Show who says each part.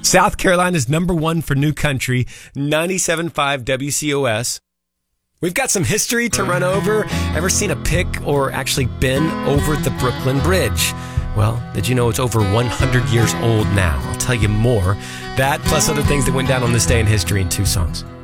Speaker 1: South Carolina's number one for new country, 97.5 WCOS. We've got some history to run over. Ever seen a pic or actually been over the Brooklyn Bridge? Well, did you know it's over 100 years old now? I'll tell you more. That plus other things that went down on this day in history in two songs.